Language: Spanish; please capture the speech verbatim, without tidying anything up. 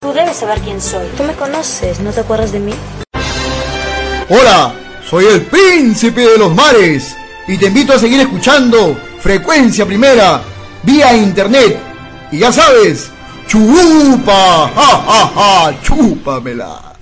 Tú debes saber quién soy. Tú me conoces, ¿no te acuerdas de mí? Hola, soy el príncipe de los mares y te invito a seguir escuchando Frecuencia Primera vía internet. Y ya sabes, chupa, ja, ja, ja, chúpamela.